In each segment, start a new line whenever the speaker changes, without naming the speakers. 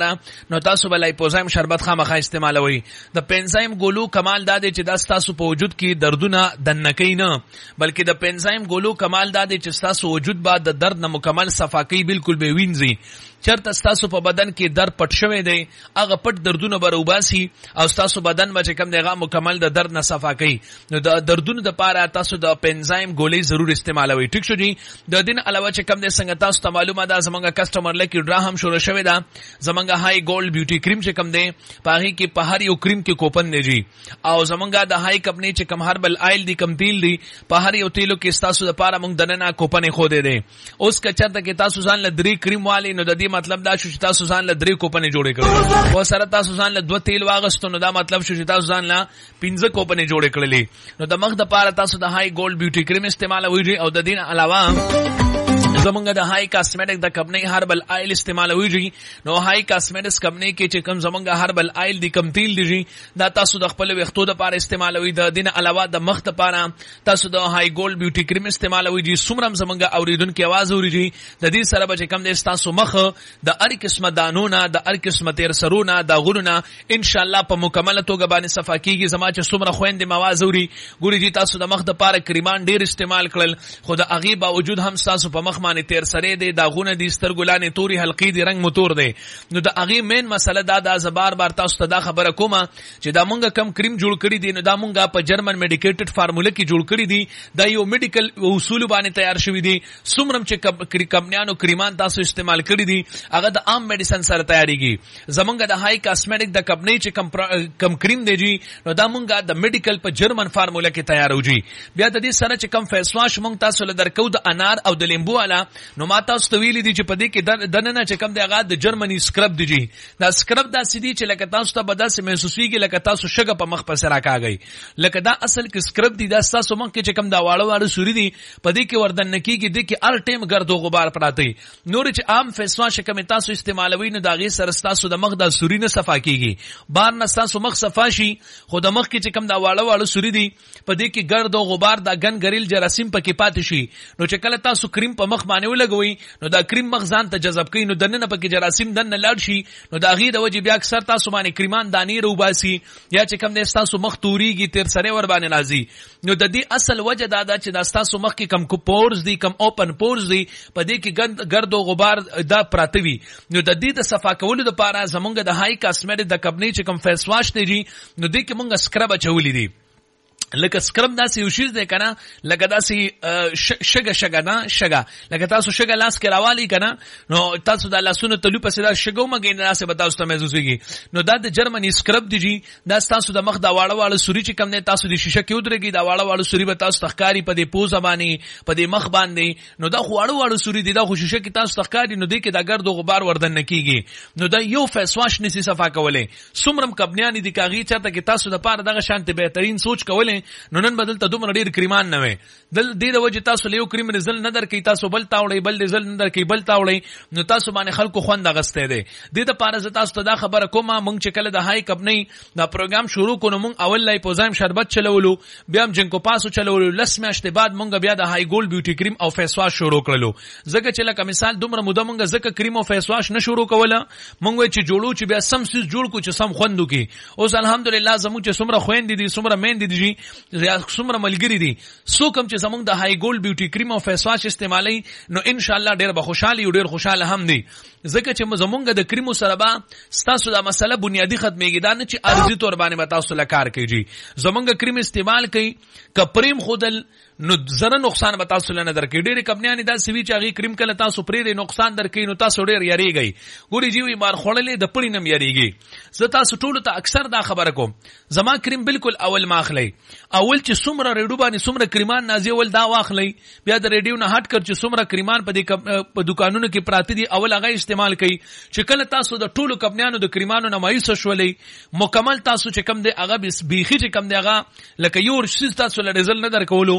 پاره نو تاسو به لایپوزایم شربت خامخا استعمالوي. د پنزایم ګولو کمال دا دی چې دا تاسو په وجود کې دردونه دنکې نه، بلکې د پنزایم ګولو کمال دا دی چې تاسو وجود با د درد نه مکمل صفا کوي، بالکل به وینځي. چرته تاسو په بدن کې درد پټ شوی دی هغه پټ دردونه بروباسي او تاسو بدن به کم دیغه مکمل د درد نه صفا کوي. نو د دردونو د پاره تاسو د پنزایم ګولې ضرور استعمالوي. ټیک شو جی. د دین علاوه چې کم د څنګه تاسو ته معلومه ده زمونږ کسٹمر لکه ډرا هم شروع شوی ده. زمونږ هاي ګولډ بیوټي کریم چې کم دی پاهي کې په هر یو کریم کې کوپن دی جی، او زمونږ د هاي کمپنی چې کم هربل آیل دی کم تیل دی په هر یو تیلو کې تاسو د پاره مونږ دننه کوپن خو دی دی. اوس کچرته کې تاسو ځان ل درې کریم والی نو د دې مطلب دا شو چې تاسو ځان ل درې کوپن جوړې کړل، او سره تاسو ځان ل دوه تیل واغستو نو دا مطلب شو چې تاسو ځان ل 15 کوپن جوړې کړلې. نو د مخ د پاره تاسو د هاي ګولډ بیوټي کریم استعمالوي او د دین علاوه زمونږ د هاي کاسمیټک د کمپنی هربل آیل استعمالوي. نو هاي کاسمیټکس کمپنی کې چې کم زمونږ هربل آیل دی کم تیل دی دا تاسو د خپل وختو د پاره استعمالوي. د دین علاوه د مخ د پاره تاسو د هاي ګولډ بیوټي کریم استعمالوي جی. سمرم زمونږ اوریدونکو आवाज اوري د دې سره به کم د تاسو مخ د هر قسمه دانونه د هر قسمه تیر سرونه د غرونه ان شاء الله په مکمله توګه باندې صفا کیږي. زما چې سمره خويندې مواز اوري ګوري جی تاسو د مخ د پاره کریمان ډیر استعمال کړل خو د اغي باوجود هم تاسو په مخ باندې تیر سره دی داغونه دي سترګلانې توري حلقې دي رنگ موتور دی. نو د اغي مین مسله دا د زبار بار تاسو ته دا خبره کومه چې دا مونږه کم کریم جوړ کړی دي نو دا مونږه په جرمن میډیکیټډ فارموله کې جوړ کړی دي. دا یو میډیکل اصول باندې تیار شوی دي. سمرم چې کمپنیانو کریمان تاسو استعمال کړی دي هغه د عام میډیسن سره تیاریږي. زمونږ د هاي کاسمیټک د کمپنی چې کم کریم دی جی نو دا مونږه د میډیکل په جرمن فارموله کې تیاروږي. بیا د دې سره چې کم فیس واش مونږ تاسو له درکو د انار او د لیمبو والا نو ما تاسو ته ویلي دي چې په دې کې دننه چې کم دی هغه د جرمني سکرب دی جی. دا سکرب دا سیدی چې لکه تاسو ته بدل سه محسوسيږي لکه تاسو شګه په مخ پسې راکاږي لکه دا اصل کې سکرب دی. دا تاسو مخ کې چې کم دا واړه سوري دي په دې کې وردن نکیږي د کې هر ټیم ګرد او غبار پراته. نور چې عام فیس واش کم تاسو استعمالوي نو دا غي سره تاسو د مخ د سوري نه صفا کیږي بار نه تاسو مخ صفا شي خو د مخ کې چې کم دا واړه سوري دي په دې کې ګرد او غبار دا ګن ګریل جراثیم پکې پاتې شي. نو چې کله تاسو کریم په مخ باندې ولګوي نو دا کریم مخ ځان ته جذب کوي نو دنه پکې جراثیم دنه لاړ شي نو دا غي د وجه بیا اکثر تاسو باندې کریمان دانی روباسي یا چې کم د تاسو مخ توريږي تیر سره ور باندې راځي. نو د دې اصل وجه دا چې د تاسو مخ کې کم پورز دي کم اوپن پورز دي په دې کې ګرد او غبار دا پراته وي. نو د دې د صفا کولو لپاره زمونږ د هاي کاسمیټک د کمپنی چې کم فیس واش دی نو دې کې مونږ سکرب چولې دي لکه سکرب داسې یو شی دی کنه لکه داسې شګه نه شګه لکه تاسو شګه لاس کې راوالي کنه نو تاسو د لاسونو تلو پسې دا شګو مګین راسه به تاسو ته محسوسيږي. نو دا د جرمني سکرب دی جی. دا تاسو د مخ دا واړه سوري چې کم نه تاسو د شیشه کې ودرېږي دا واړه سوري به تاسو تخکاری په دې پوزه باندې په دې مخ باندې نو دا واړه سوري دي دا خو شیشه کې تاسو تخکاری نو دې کې دا ګرد او غبار وردن نکېږي. نو دا یو فیس واش نسی صفا کولې سمرم کبنیانی دي کاغي چاته کې تاسو د پاره دغه شانته بهترین سوچ کولې نو نن بدل ته دومره ډیر کریمان نه وي دل دې د وجه تاسو له یو کریم رزل نه در کوي تاسو بل تاوړی بل رزل نه در کوي بل تاوړی نو تاسو باندې خلکو خوند غسته دي. دې د پاره ز تاسو ته دا خبره کومه مونږ چې کله د هاي کمپنی دا پروګرام شروع کونو مونږ اول لایپوزایم شربت چلولو بیا هم جنکو پاسو چلولو لس میاشتې بعد مونږ بیا د هاي ګولډ بیوټي کریم او فیس واش شروع کړلو. زکه چې لکه مثال دومره موده مونږ زکه کریم او فیس واش نه شروع کوله مونږ چې جوړو چې بیا سم سیس جوړ کو چې سم خوندو کی. اوس الحمدلله زموږ چې څومره خويندې دي څومره مین دي څومره ملګری دي سو کم چې زمونږ د هاي ګولډ بیوټي کریم او فیس واش استعمالي نو ان شاء الله ډیر به خوشحالي او ډیر خوشاله هم دي. ځکه چې زمونږ د کریمو سره به تاسو دا مسله بنیادی ختمېږي دا نه چې ارزي تور باندې تاسو لکار کوي. زمونږ کریم استعمال کوي کپریم خودل نو زره نقصان به تاسو نه درکې. ډېر کمپنیانې دا سوي چې هغه کریم کله تاسو پرې نقصان درکې نو تاسو ډېر یریږئ. ګوري جیوي مار خړلې د پړې نم یریږي. زه تاسو ټول ته اکثر دا خبره کوم زما کریم بالکل اول ماخلی اول چې څومره ریډیو باندې څومره کریمان نازي ول دا واخلی بیا د ریډیو نه هټ کړ چې څومره کریمان په دکانونو کې پراته دي اول هغه استعمال کړئ چې کله تاسو د ټولو کمپنیانو د کریمانو نه مایوس شولې مکمل تاسو چې کم دی هغه بیخي چې کم دی هغه لکه یو شي تاسو له رزل نه درکولو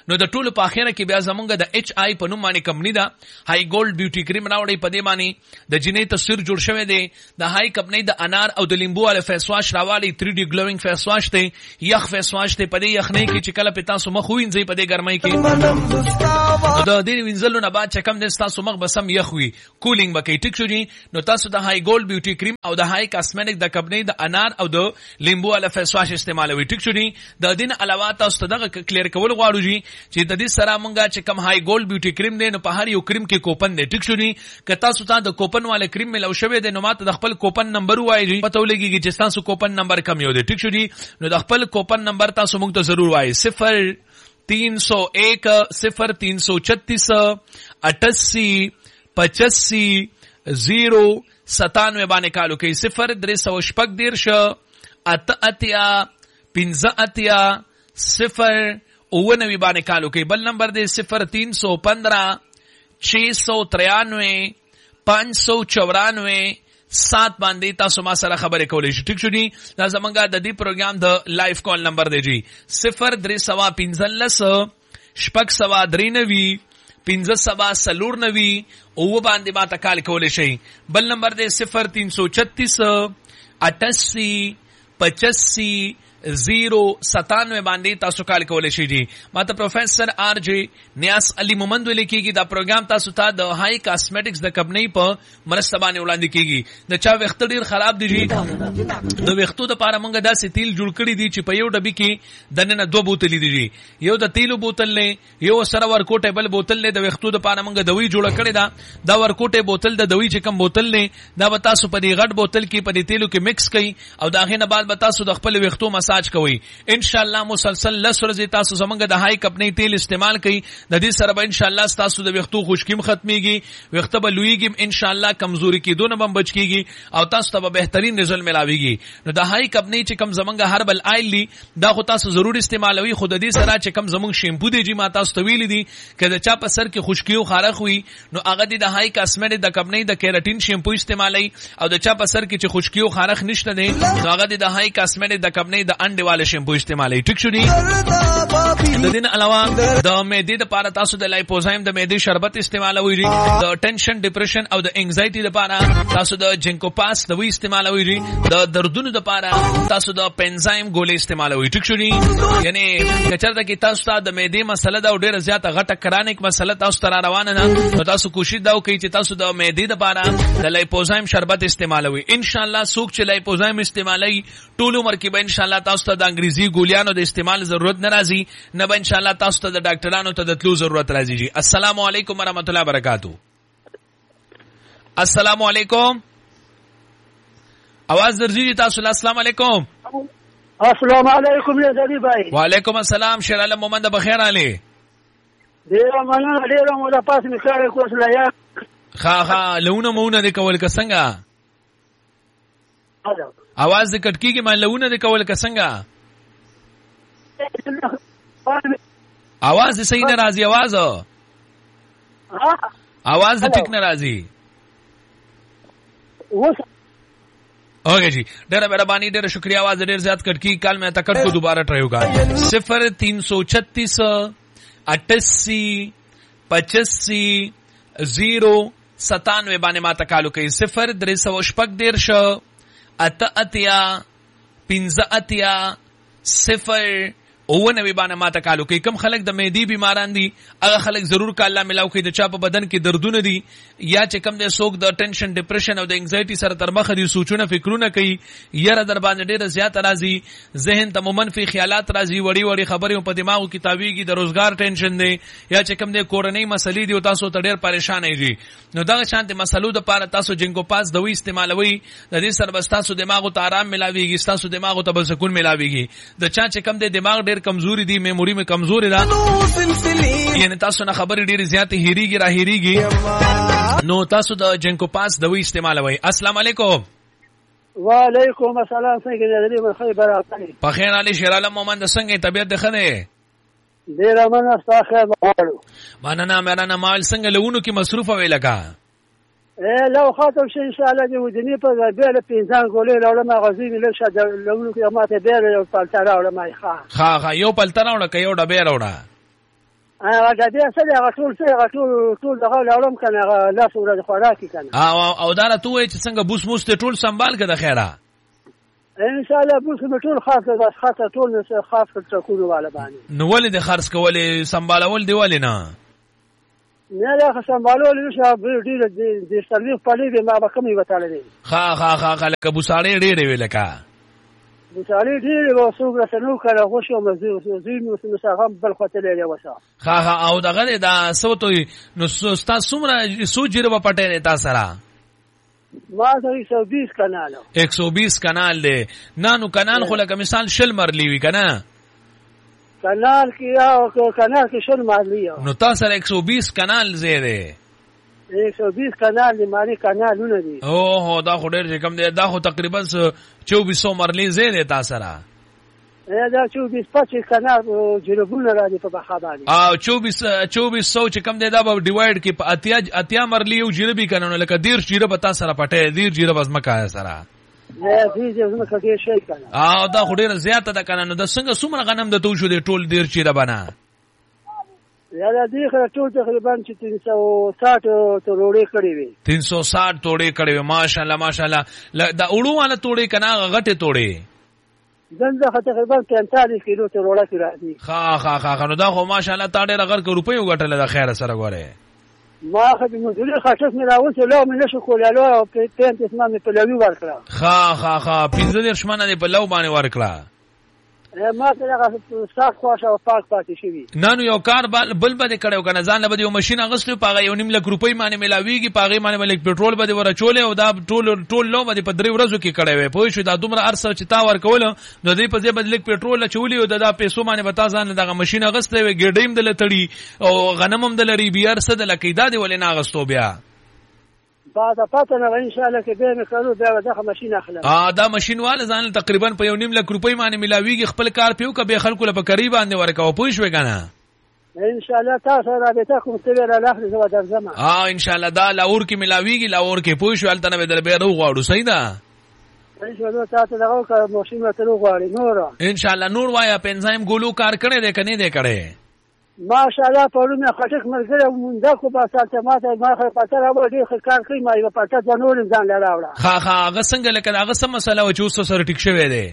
نو د ټولو په اخره کې بیا زمونږ د ایچ آی په نوم باندې کمپنی ده هاي ګولډ بیوټي کریم راوړی په دې باندې د جنې تصویر جوړ شوی دی د هاي کمپنی د انار او د لیمبو ول فیس واش راوړی 3D ګلوینګ فیس واش دی یخ فیس واش دی په دې یخنۍ کې چې کله په تاسو مخ وینځي په دې ګرمۍ کې د دې وینځلو نه بعد چې کم د تاسو مخ بسم یخ وي کولینګ بکې ټیک شو جی نو تاسو د هاي ګولډ بیوټي کریم او د هاي کاسمیټک د کمپنی د انار او د لیمبو ول فیس واش استعمالوي ټیک شو جی د دین علاوه تاسو دغه کلیر کول غواړو جی چې د دې سره مونږه چې کم هاي ګولډ بیوټي کریم دی نو په هر یو کریم کې کوپن دی ټیک شو جی که تاسو ته د کوپن والے کریم ملو شوی دی نو ماته د خپل کوپن نمبر وایي جی پته ولګي چې تاسو کوپن نمبر کم یو دی ټیک شو جی نو د خپل کوپن نمبر تاسو مونږ ته ضرور وایي 0301 0336 88 85 097 باندې کالو کوي 0316 اتیا 15 0 باندې کالو کوي بل نمبر دی 0315 693 594 7 باندې تاسو ما سره خبرې کولای شئ ټیک شو جی دا زمونږه د دې پروګرام د لایو کال نمبر دی جی 0315 شپږ سوا درینوي 15 او باندې ما ته کال کولای شئ بل نمبر دی 0336 88 85 097 باندې تاسو کال کولای شئ جی ماته پروفیسر آر جی نیاس علی مومند لیکيږي دا پروګرام تاسو ته د هاي کاسمیټکس د کمپنی په مرسته باندې وړاندې کیږي د چا وخت ډیر خراب دي جی د وختو د پاره مونږه داسې تیل جوړ کړی دي چې په یو ډبی کې دنه 2 بوتلې دي جی یو د تیلو بوتل نه یو سره ورکوټه بل بوتل نه د وختو د پاره مونږه دوی جوړ کړی دا ورکوټه بوتل د دوی چې کم بوتل نه دا به تاسو په دې غټ بوتل کې په دې تیلو کې مکس کړئ او دا غینه بعد به تاسو د خپل وختو مساج کوي ان شاء الله مسلسل لسرزي تاسو زمونږ د هاي کمپنی تیل استعمال کوي د دې سره به ان شاء الله تاسو د وختو خشکیم ختميږي وخت به لویږي ان شاء الله کمزوري کېدو نه بم بچ کیږي او تاسو ته به بهترین رزلټ ملاويږي نو د هاي کمپنی چې کم زمونږ هربل آیل لی دا خو تاسو ضرور استعمالوي خود دې سره چې کم زمونږ شیمپو دی جی ما تاسو ته ویل دي کله چا په سر کې خشکی او خارخ وي نو هغه د هاي کاسمیټک د کمپنی د کیراټین شیمپو استعمالوي او د چا په سر کې چې خشکی او خارخ نشته دی نو هغه د هاي کاسمیټک د کمپنی د انډي والے شیمپو استعمالوي ټیک شو دي د دین علاوه د معدې د پاره تاسو د لایپوزایم د معدې شربت استعمالوي د ټنشن ډیپریشن او د انگزایټي د پاره تاسو د جنکو پاس د وی استعمالوي د دردونو د پاره تاسو د پنزایم ګولې استعمالوي ټیک شو دي یعنی کچرته کې تاسو ته د معدې مسله دا ډیره زیاته غټه کرانیک مسله تاسو ته روانه نه نو تاسو کوشش دا وکړئ چې تاسو د معدې د پاره د لایپوزایم شربت استعمالوي ان شاء الله څوک چې لایپوزایم استعمالوي ټول عمر کې به ان شاء الله تاسو ته د انګریزي ګولیانو د استعمال ضرورت نه راځي نه به ان شاء الله تاسو ته د ډاکټرانو ته د تلو ضرورت راځي جی السلام علیکم ورحمۃ اللہ وبرکاتہ السلام علیکم आवाज درځي تاسو السلام علیکم
السلام علیکم یا زری بھائی
وعلیکم السلام شیر علم محمد بخیر علی
ډیر مننه ډیر مو د پاس میکاره کوسلا یا
ها لونه مونه د کول کسنګا आवाज د کټکیږي ما لونه د کول کسنګا आवाज صحیح ناراضي आवाज ټیک ناراضي اوکے جی ډېر مهرباني ډېر شکریہ आवाज ډېر زیات کټ کی کال میں تکړ کو دوبارہ ټرائی ہوگا 0336 88 85 097 باندې ما تکالو کوي 0316 اتیا 15 0 او نوی باندې ما تکالو کوي کم خلک د معدې بیماران دي هغه خلک ضرور ک الله ملاو کوي د چا په بدن کې دردونه دي یا چې کم د سوک د ټنشن ډیپریشن او د انگزایټي سره تر مخ دي سوچونه فکرونه کوي یره در باندې ډیره زیات راځي ذهن ته منفي خیالات راځي وړي وړي خبرې په دماغو کې تاویږي د روزګار ټنشن دی یا چې کم د کورنۍ مسلې دي او تاسو ته ډیر پریشان یې نو دا شانت مسلو د پاره تاسو جنګو پاس دوی استعمالوي د دې سره بس تاسو دماغو ته آرام ملاويږي تاسو دماغو ته بل سکون ملاويږي د چا چې کم د دماغ ډیر کمزوري دي میموري میں کمزوري ده یعنی تاسو نه خبرې ډیر زیات هېریږي را هېریږي نو تاسو د جنګو پاس دوی استعمالوي السلام علیکم
وعلیکم السلام څنګه دې من خیر راځي
په خیر علي شیر علم محمد څنګه طبيعت ده خنه
ډیر مننه تاسو خیر وړو
مننه مېرانه مال څنګه لونو کې مصروف وې لگا
لو خاطر شي ان شاء الله دې ودني په بیره پینځان ګولې له مغازي نه شه لونو کې ماته بیره یو پلتره ولا ما ښه
یو پلتره ولا کې یو ډبه راوړه
هغه د دې سره هغه ټول دغه لاړم کنه هغه لاس ورځ خوراکي کنه
او دا راته وای چې څنګه بوس موس ته ټول سنبال کړه خیره
ان شاء الله بوس مې ټول خاصه ټول نه خاص کړ کولو والا باندې
نو ولې د خرڅ کولې سنبالول دی ولې نه
لا سنبالول نشه ډیر د سرویس پالي به ما به کمی وتاله دي
ها لکه بوساړې ډېرې وی لکه
بوساړې ډېرې وسو رسنو کړه خوشو مزه زینو مساغم بل خاطر له وسه
ها او دغه دا سوتوي نو ستا څومره سوجره په پټه تا سره
ما سره 120 کانال
120 کانال دی نانو کانال خو لکه مثال شل مرلی وی کنه
کانال کې شل مرلی
نو تا سره 120 کانال زیاده
120 کانال دی مانی کانالونه دي
اوه دا خو ډېر کم دی دا خو تقریبا 2400 مرلی زیاده تا سره
دا 24-25 کانال جنوبونه را دي په بخابانی
او 2400 چې کم دی دا به ډیوایډ کې په اتیا مرلی او جربي کنه لکه دیر جیره په تا سره پټه دیر جیره بس مکه سره او دا خو ډېر زیاته ده کنه نو د څنګه څومره غنم د تو شو دی ټول دیر جیره بنا
یا دا دی خو ټول تقریبا 360 توړې کړې وي
360 توړې کړې وي ماشاءالله دا اړو والا توړې کنه غټه توړې
دنده تقریبا 45 کیلو توړه کې راځي
نو دا خو ماشاءالله تا ډېر غر کې روپیو غټل د خیر سره غوړې
ما خدای مدیر خاطر مې راوځه له مې نشو کولای له پینت اسمه مې په لوي ورکړه
15 شمنه دې په لو باندې ورکړه
ما ته هغه صاف خوښه او پاک پاتې شي
نانو یو کار بل بده کړو کنه ځان له بده یو ماشين اغستو پاغه یو نیم لک روپۍ باندې ملاويږي پاغه باندې ملک پټرول بده ورچولې او دا ټول لو بده په 3 ورځو کې کړې وې پوه شو دا دومره ارسه چې تا ورکول نو دې په ځای بدل پټرول چولې او دا پیسو باندې بتا ځان دغه ماشين اغستې وې ګډیم دل تړي او غنمم دل ری بي ار صد لکې دا دی ولې نه اغستو بیا
بعد پاتہ نه ان شاء الله کې به مې کړو دا دغه ماشين اخلم
دا ماشين والا ځان تقریبا په یو نیم لک روپۍ باندې ملاويږي خپل کار پیو کبه خلکو له قریب باندې ورکاو پوه شو کنه
ان شاء الله تاسو رابطه کوم څه له اخر زو درځم
ان شاء الله دا لاور کې ملاويږي لاور کې پوه شو الته به در به غواړو صحیح ده
ان شاء الله تاسو دغه ماشين ته غواړي نور
ان شاء الله نور وایا پنځایم ګولو کار کړي دې کني دې کړي
ماشاءالله پرونه خټک مرګره مونږه کو په ساته ماته ما خو پاتره و دې کار کوي ما یو پاتره ځنور ځان لراوړه
هغه څنګه لکه هغه سم مسله و چې اوس سره ټیک شوی دی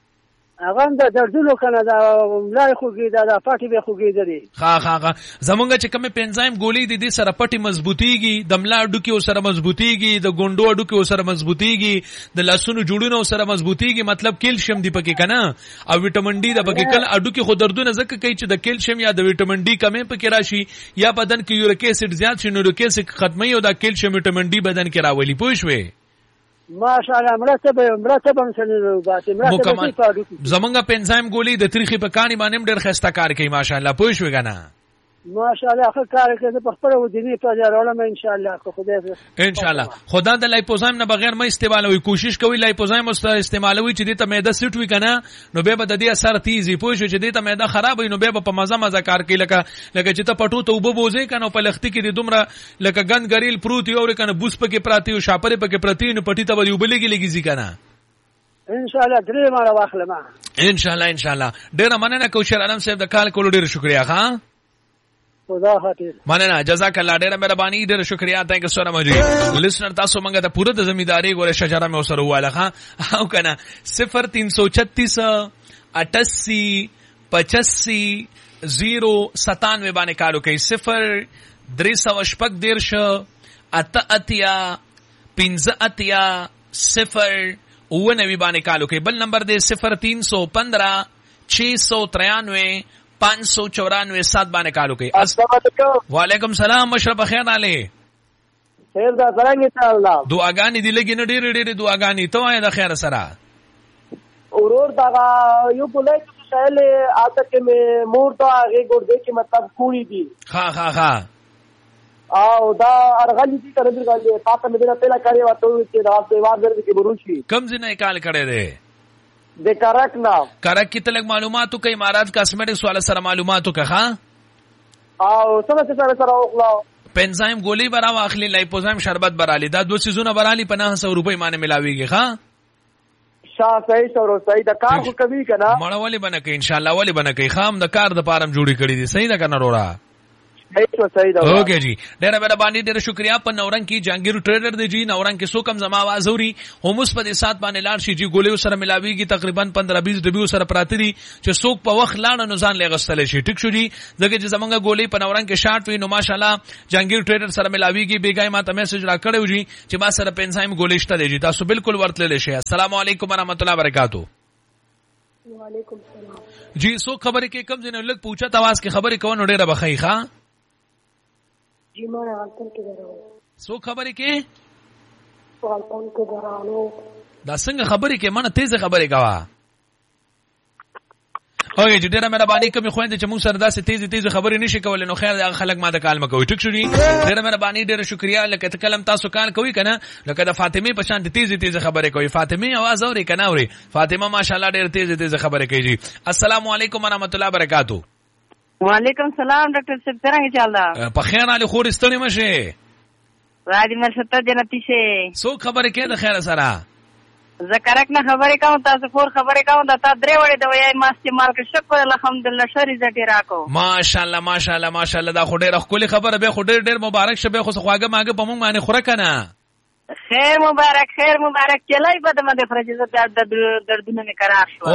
هغه د دردونو کنه دا ملای خوږي دا پټي به خوږي دي
زمونږ چې کومه پنځایم ګولې دي سره پټي مضبوطيږي د ملا ډوکي او سره مضبوطيږي د ګوندو ډوکي او سره مضبوطيږي د لاسونو جوړونو سره مضبوطيږي مطلب کیلشیم دی پکې کنه او وټامین ډي د پکې کله اډو کې خو دردونه زکه کوي چې د کیلشیم یا د وټامین ډي کمې پکې راشي یا بدن کې یوریک اسید زیات شي نو یوریک اسید ختمي او د کیلشیم وټامین ډي بدن کې راولي پوه شوې
ماشاءالله مرتب سنو باسي مرتب
زمونږه پنځایم ګولې د تاریخي په کانی باندې ډېر خسته کار کوي ماشاءالله پوه شو کنه
ماشاءالله خو کار کوي په خپل ودینی په راولم ان شاء الله خدای
ان شاء الله خدا د لایپوزایم نه بغیر مې استعمالوي کوشش کوي لایپوزایم استعمالوي چې دې ته معده سټ وي کنه نو به د دې اثر تیزي پوه شو چې دې ته معده خراب وي نو به په مزه کار کوي لکه چې ته پټو ته وبوزي کنه په لختي کې د دومره لکه ګند ګریل پروت یو کنه بوس پکې پراتی او شاپره پکې پراتی نو پټي ته وبلګي کنه
ان شاء الله درې ماره واخلم
ان شاء الله ډېر مننه کوشر علم صاحب د کال کولو ډېر شکریا ها
خدا حافظ
مننه جزاک الله ډېر مهرباني ډېر شکریا تhank you so much لسنر تاسو مونږ ته پوره د ځمیداری ګوره شجره مې وسره واله ها او کنه 0336 88 85 097 باندې کالو کوي 0316 88 15 0 99 باندې کالو کوي بل نمبر دی 0315 693 594 7 باندې کالو کوي وعلیکم السلام مشرف خیر علي
خیر دا څنګه تعالی
دعاګانې دی لګي نه ډېر دعاګانې ته وای د خیر سره
اورور دا یو بولای چې سهل آتا کې مې مور دا هغه ګورځي چې مطلب کوړي دي
ها
او دا ارغلی دي کنه دغه پاته مې نه پهلا کاری وته چې دا په واد درته کې بروشي
کم ځنه کال کړي دي
د کرک نام
کرک کی تلک معلوماتو کوي مہاراج کاسمیټکس والا سره معلوماتو کا ها
او سره اوغلا
پنځایم ګولې براو اخلي لایپوزایم شربت برالی دا دو سيزونه برالی 500 روپۍ باندې ملاويږي ها
صحیح سره صحیح دا کار خو کوي کنه
مړ ولې بنه کوي ان شاء الله ولې بنه کوي خام د کار د پارم جوړی کړی دي صحیح ده کنه وروړه
صحیح ده.
اوکے جی ډیره مهرباني ډیره شکریا. په نورنګ کې جهانگیر ټریډر دی جی. نورنګ کې سو کم زما आवाज اوري هموس په دې سات باندې لاړ شي جی. ګولې سره ملاويږي تقریبا 15-20 ډبیو سره پراته دي چې څوک په وخت لاړ نو ځان لغستل شي. ټیک شو جی. ځکه چې زمونږ ګولې په نورنګ کې شارټ وي نو ماشاءالله جهانگیر ټریډر سره ملاويږي. بیګای ما ته میسج را کړو جی چې ما سره پنځایم ګولې شته دی جی. تاسو بالکل ورتللی شئ. السلام علیکم ورحمت الله وبرکاتہ.
وعلیکم السلام
جی. سو خبرې کې کم ځنه لګ پوښتنه تواس کې خبرې کوو ډیره بخای ښا
جی. ما غلطن کې درو
سو خبرې کې
غلطن کې درانو
دا څنګه خبرې کې منه تیز خبرې کوا. اوکے جی ډیره مهرباني کوم خويندې چې موږ سره داسې تیز خبرې نشي کولای نو خیر خلک ما د کال مکوي. ټیک شو جی. ډیره مهرباني ډیره شکریا. لکه کلم تاسو کار کوي کنه لکه د فاطمه په شان تیز خبرې کوي. فاطمه आवाज اوري کنه اوري. فاطمه ماشاءالله ډیره تیز خبرې کوي جی. السلام علیکم ورحمت الله وبرکاتہ.
وعلیکم السلام ډاکټر صاحب څنګه چل دا؟
په خیر علي خور استنی مشه
راځي مرشد جنتی شه.
سو خبرې کې د خیر سره
زکرک نه خبرې کوم تاسو فور خبرې کوم دا تا درې وړې د وای ما استعمال کړ. شکر الحمدلله شری زټی راکو.
ماشاءالله دا خو ډېر خولي خبره به خو ډېر مبارک شه. به خو خواګه ماګه په مونږ باندې خوره کنه.
خیر مبارک چلای په دمه د فرجزه دردونه می قرار شو.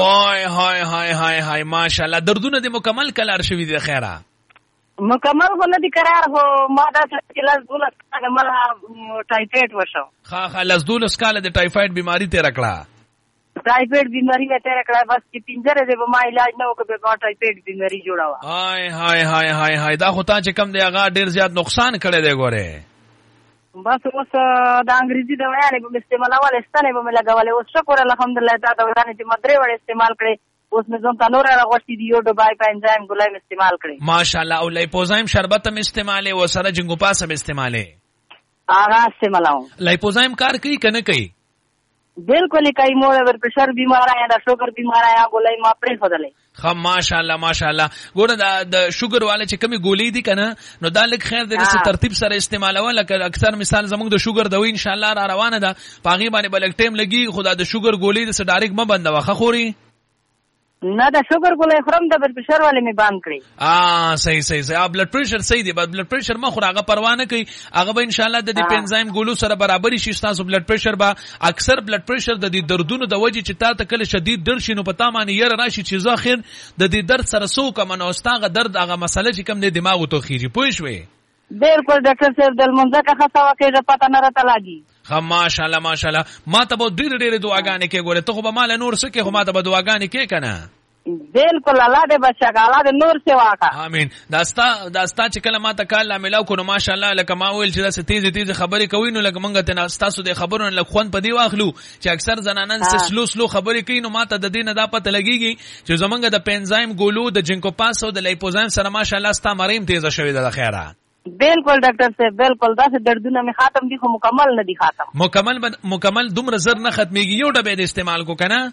هاي ماشاءالله دردونه دې مکمل کلار شوی دی. خیره
مکمل خو نه دي قرار هو ما دا چې لاس دولت مله ټایفاید وشو.
ها لاس دولت کاله د ټایفاید بیماری تیر کړه.
ټایفاید بیماری مې تیر کړه بس چې پنځره دې به ما علاج نه وکړ به ټایفاید بیماری جوړاوه.
هاي دا خو تا چې کم دی هغه ډیر زیات نقصان کړی دی ګوره.
بس اوس د انګریزي دوايانې به استعمالول استنه به لګولې. اوس شکر الحمدلله تا دوايانې چې مدري وړ استعمال کړې. اوس مې زم تنور راغوښتي دی یو ډبای پنځایم ګلای استعمال کړې
ماشاءالله. او لایپوزایم شربت هم استعماله او سره جنگو پاس هم استعماله.
هغه استعمالو.
لایپوزایم کار کوي کنه کوي؟
بالکل کوي. مور ور پرشر بیمار یا د شوګر بیمار یا ګولای ما پرې خدلې.
خو ماشاءالله ګوره د شوګر والے چې کمی ګولې دي کنه نو دا لک خیر د څه ترتیب سره استعمالول. لکه اکثر مثال زموږ د شوګر دوی ان شاء الله را روانه ده پاغي باندې بلک ټیم لګي. خدا د شوګر ګولې د ډایرکټ ما بنده واخه خوري
نه. د شوګر ګولې خرم د بلډ پرشر والے می بند کړی.
صحیح. بلډ پرشر صحیح دی. بلډ پرشر ما خو هغه پروا نه کوي. هغه به ان شاء الله د دې پنځایم ګولو سره برابر شي. تاسو بلډ پرشر با اکثر بلډ پرشر د دې دردونو د وجې چې تا ته کله شدید درد شي نو پتا مانی یره راشي چې ځاخر د دې درد سره سو کوم نو استاغه درد هغه مسله چې کم نه دماغ ته خيږي. پوه شوې؟
بالکل ډاکټر صاحب د منځه کا خاصه واکه پتا نه راته لاګي.
ماشاءالله ما ته به ډېر دعاګانې کې ګوره. ته خو به مال نور سکه خو ما ته به دعاګانې کې کنه.
بالکل الله دې بچا الله دې نور سیوا کا.
امين. داستا چې کله ما ته کال لا ملاو کو نو ماشاءالله لکه ما ویل چې داسې تیز خبرې کوي نو لکه مونږ ته ناستاسو د خبرونو لکه خوان په دی واخلو چې اکثر زنانان سلو خبرې کوي نو ما ته د دې نه دا پته لګيږي چې زمونږ د پنځایم ګولو د جنکو پاس او د لایپوزایم سره ماشاءالله ستا مریم تیز شوی ده. خیره
بالکل ډاکټر صاحب بالکل دا څه دردونه می ختم دي خو مکمل نه دي ختم.
مکمل دومره زر نه ختميږي. یو ډبه د استعمال کو کنه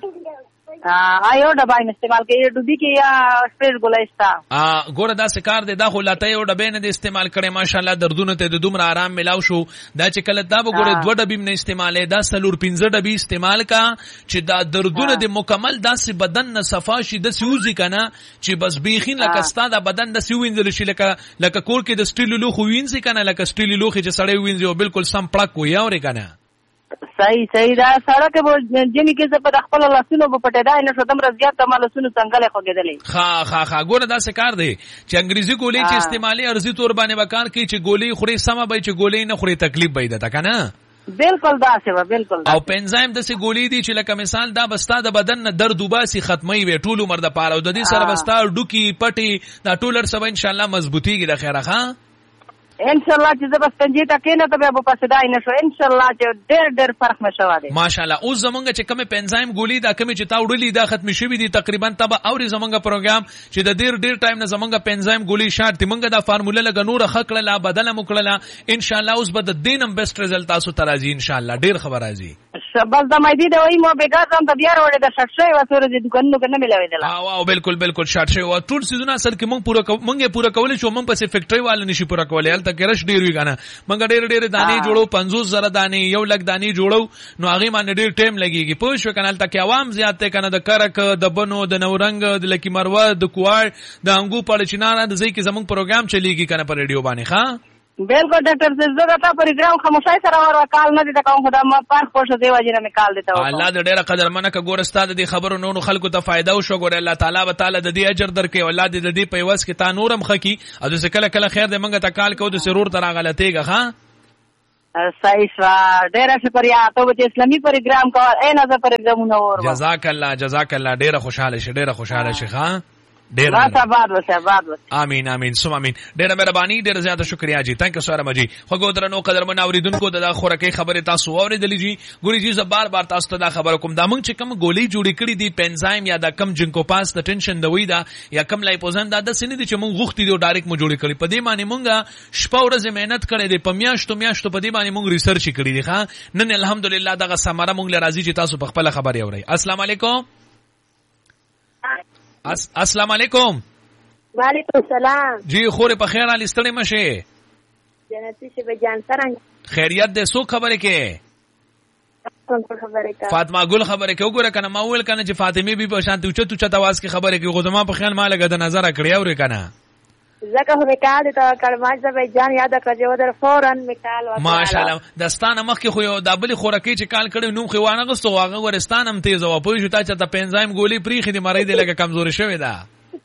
یو ډبای استعمال کې ډوبي کې یا سپیس ګولایستا.
ګوره دا سکار دی دا خو لاته یو ډبې نه استعمال کړي ماشاءالله دردونه ته د دومره آرام ملاو شو. دا چې کله دا وګوره 2 ډبې نه استعماله دا سلور 15 ډبې استعمال کا چې دا دردونه د مکمل داسې بدن نه صفا شي د سيوزي کنه چې بس بیخین لکه ستا د بدن د سيوینځل شي لکه کور کې د سټیل لوخ وینځي کنه لکه سټیل لوخ چې سړی وینځي او بالکل سم پړک وي اوري کنه.
صحیح دا سره کې به جمی کې څه په خپل لاسونو په پټه دا نه شدم رضیات ته مالسونو څنګه خوګېدلې.
ها ګوره دا څه کار دی چې انګریزي ګولې چې استعمالي ارزي تور باندې وکړ کی چې ګولې خوري سم به چې ګولې نه خوري تکلیف به ده کنه.
بالکل دا څه بالکل.
او پنځایم د څه ګولې دي چې لکه مثال دا بستا د بدن نه درد وباسي ختمي وي ټول عمر د پاره او د دې سره بستا ډوکی پټي دا ټولر سبا ان شاء الله مضبوطيږي. د خیره ها
ان شاء الله چې زبر ستنجي تا کینه ته به پس دای نه شو ان شاء الله چې ډېر فرق مشوا دي
ماشاءالله. اوس زمونږ چې کوم پنځایم ګولې دا کوم چې تا وړلې دا ختم شوی دي تقریبا تبه او زمونږ پروګرام چې د ډېر ټایم نه زمونږ پنځایم ګولې شارت مونږ دا فارموله لګ نور خکړه بدله مکړه ان شاء الله اوس به د دینم بیسټ رزلټ تاسو ته راځي ان شاء الله. ډېر خبر راځي.
بس د مایدی د وای مو بیګا ځم د بیا وړه د شټ شوی وسره د دکانونو کنه ملوي دلا
او بالکل بالکل شټ شوی او ټول سيزونه اصل کې مونږ پورا کولای شو مونږ په فیکټری والے نشي پورا کولای هلته کې رش ډیر وی کنه مونږ ډیر دانې جوړو 50,000 دانې 1 لک دانې جوړو نو هغه باندې ډیر ټایم لګيږي پوه شو کنه هلته کې عوام زیات ته کنه د کرک د بنو د نورنګ د لکی مروه د کوار د انګو پړچینانه د ځای کې زمونږ پروګرام چلیږي کنه پر ریډیو باندې ښا
بالکل ډاکټر زه دا پروګرام خاموشای سره ور کال نه دي دا کوم خدای ما پاک پوښتنه دی واجب نه کال دیتا
الله دې ډېر قدر منه ک ګور استاد دې خبرو نو خلکو ته فائدہ او شو ګور الله تعالی د دې اجر درکې او الله دې دې په وس کې تا نورم خکی او دې کله کله خیر دې منګه ته کال کو د سرور تر غلطيګه ها
صحیح سوا ډېر شکریا ته د اسلامي پروګرام کو اے نظر پروګرامونه ور
جزاک الله ډېر خوشاله شي ها ډیر امين امين سم امين ډیر مهرباني ډیر زیاته شکریا جی تانک سره مجي خو ګودرنو قدرمن اوریدونکو د خورکې خبره تاسو اوریدلې جی ګوري جی زبر بار تاسو ته دا خبر کوم دا مونږ چې کوم ګولې جوړې کړې دي پنزایم یا دا کم جنکو پاس د ټینشن دوی دا یا کم لایپوزن دا د سینې دي چې مونږ غوښتي دی ډایرکټ مو جوړې کړې په دې معنی مونږه شپه ورځ مهنت کړې دي په میاشتو په دې باندې مونږ ریسرچ کړې دي ښا نن الحمدلله دغه سماره مونږ لراځي چې تاسو په خپل خبري اورئ السلام علیکم السلام علیکم
وعلیکم السلام
جی خورې په خیر علي ستړي مشه
جنتی شه به جان څنګه
خیریت دې سو خبره کې فاطمه ګل خبره کې وګوره کنه ما ویل کنه چې فاطمه بي په شان ته چت आवाज کې خبره کې غوډما په خیال ما لګه د نظر کړی اورې کنه
زکه هو میکال ته کلمات زبې جان یاد کړو ودر فورن میکال
ماشاءالله دستانه مخ کې خو یو دابل خورکی چې کال کړي نو خو وانه غستو واغه ورستان هم تیز او پوي شو تا چې ته پنځایم ګولې پریخي دي مړې دې لګه کمزوري شوی دا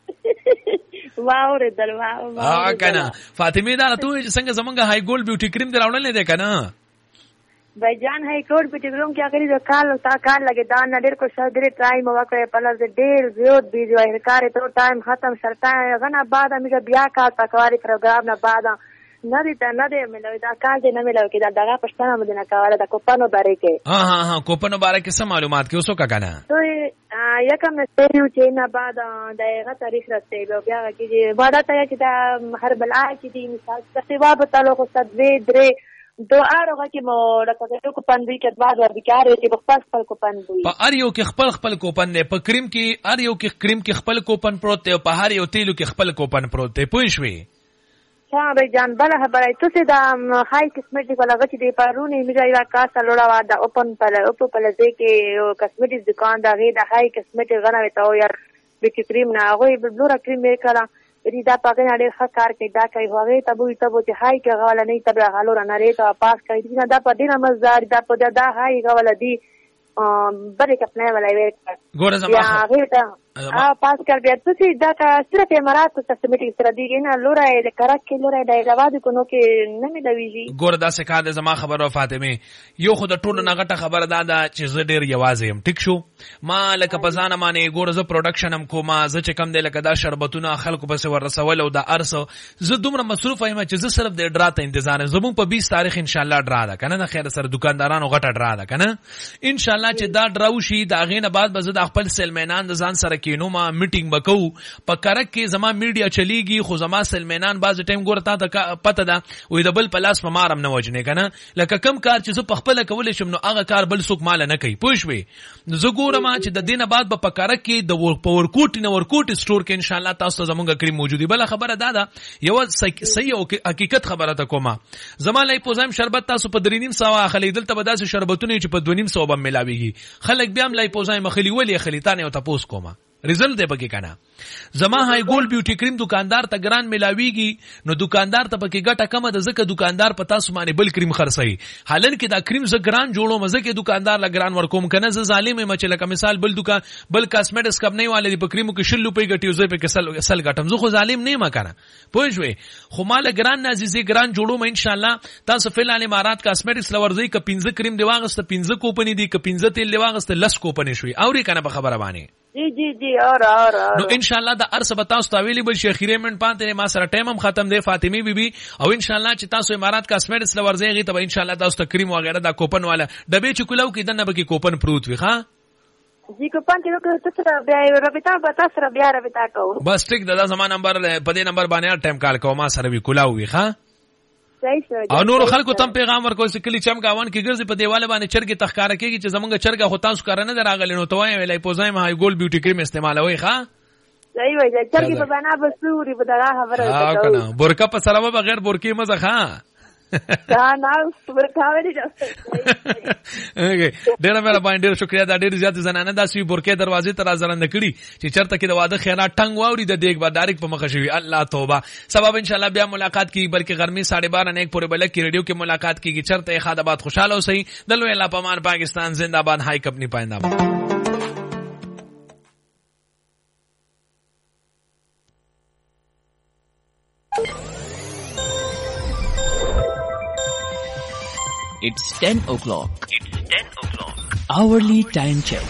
واو ردل واو
کنه فاطمه دا ته څنګه زمونږه هاي ګول بیوټي کریم دراوړل نه ده کنه
بھائی جان ہے کوڈ پہ ٹکروں کیا کری تو کال لگے دان نہ ډیر کو شادری ټایم وکړه په لږ ډیر زیات بيزي وای کار ته ټایم ختم شرطه غنا بعد امګه بیا کا تکواری پروګرام نه بعد نه دي ملوي دا کال دې نه ملوي کې دا دغه پښتنه مدینه کاوله د کوپانو باره کې
ها کوپانو باره کې څه معلومات کې اوسو کا کنه
تو یکم نه سېریو چې نه بعد دغه تاریخ راځي بیا کې بعد ته چې دا هر بلا چې دي مثال تقریبا په تعلق صد درې دو اړه کې مو لکه کوپن دی کې بعد ورکار چې خپل کوپن دی
په اریو کې خپل کوپن نه په کریم کې اریو کې کریم کې خپل کوپن پروت دی په هر یو تیلو کې خپل کوپن پروت دی پوه شوې
ها به جان بل خبره ته دا هاي کسمټیک ولا غچ دی پرونی میږي را کا سلوړه وا دا اوپن په لځه کې کسمټیک دکان دا غي دا هاي کسمټیک غنا وته یار به کریم نه غوي بلورا کریم یې کړه ری دا پاګه نه ښه کار کوي دا کوي هغه ته ته هاي کې غواله نه ته غالو نه لري ته پاس کوي دا په دینه مزدار دا په دا هاي غواله دی بلې کپنه ولا وي
ګوره زما
هغه ته پاس کړ بیا ته دا کا صرف امارات ته سیستمټیک سره دیږي نه لورای د کرک کې لورای د رواد کو نو کې نه ملويږي
ګوره دا څه کار زما خبره فاطمه یو خو د ټولو نغټه خبره دا چې زه ډیر یوازې يم ټیک شو ما لکه پزانه باندې ګوره زه پروډکشن هم کوم زه چې کم دی لکه دا شربتونه خلکو پس ورسول او دا ارسو زه دومره مصروف یم چې زه صرف د ډرا ته انتظار زمون په 20 تاریخ ان شاء الله ډرا ده کنه نه خیر سره دکاندارانو غټه ډرا ده کنه ان شاء الله چې دا ډراو شي دا غینه بعد به زه د خپل سلمینان د ځان سره کینو ما میټینګ وکاو په کرک کې زما میډیا چلیږي خو زما سلمینان باز ټایم ګوره تا پته ده وې د بل پلاس په مارم نه وجنه کنه لکه کم کار چې زه په خپل کول شم نو هغه کار بل څوک مال نه کوي پوه شوې زه ګورم چې د دینه بعد په کرک کې د ورکوټ سٹور کې ان شاء الله تاسو زمونږ کریم موجودي بل خبره ده یو صحیح او حقیقت خبره ته کومه زما لای پوزایم شربت تاسو په 3.5 خلیدل ته بداسه شربتونه چې په 2.5 به ملاويږي خلک بیا لای پوزایم خلی ولې خلیتانه او تاسو کومه ریزلټ دی پکې کنه زما هاي ګول بیوټي کریم دکاندار ته ګران ملاويږي نو دکاندار ته پکې ګټه کمه ده ځکه دکاندار په تاسو باندې بل کریم خرڅي حالن کې دا کریم ز ګران جوړو مزه کې دکاندار لا ګران ورکوم کنه ز ظالم مچ لکه مثال بل کاسمیټکس کمپنی والے په کریمو کې 60 روپۍ ګټي زه په کې سل ګټم زه خو ظالم نه ما کنه پوه شوې خو مال ګران نازي ګران جوړو ان شاء الله تاسو فلال امارات کاسمیټکس لورځي ک 15 کریم دی واغسته 15 کوپنی دی ک 15 تیل دی واغسته لس کوپنی شوي اوري کنه په خبره باندې
جی اور
نو ان شاء الله دا ارس بتاوس اویلیبل شي اخیری منټ پاتې ما سره ټایم هم ختم دی فاطمی بیبي او ان شاء الله چې تاسو امارات کاسمیټکس لورځي غي ته ان شاء الله تاسو کریم وغیرہ دا کوپن والا ډبې چکلو کې دنه به کې کوپن پروت وي ها
جی کوپن کې ته سره بیا رابطه بتا سره بیا رابطه کوو
بس ټیک دا زما نمبر په دې نمبر باندې ټایم کال کوم ما سره وی کولاو وي ها او نور خلکو تم پیغام ورکوي چې کلی چم گاون کې ګرځي په دیواله باندې چرګ تخکاره کېږي چې زمونږ چرګ خو تاسو کار نه دراغلی نو توای ویلای پوزایم هاي ګول بیوټي کریم استعمالوي ښا
صحیح وایي چرګ په بنا بسوري په دغه خبره
ها کنه برکه په سلامه بغیر برکې مزه ښا
دا نه ورکاوي دي
ډېر مهربان ډېر شکریا دا ډېر زیات زنانه داسې برکې دروازې ته راځرنده کړي چې چرته کې د واده خیانات ټنګ واوري د دیګ با ډایرک په مخه شوی الله توبه سبب ان شاء الله بیا ملاقات کی بلکې گرمی 12:30 نه پورې بلک کی ریډیو کې ملاقات کیږي چرته خادبات خوشاله اوسئ دلو الله پامان پاکستان زنده‌باد هاي کمپنی پاینده
It's 10 o'clock. Hourly time check.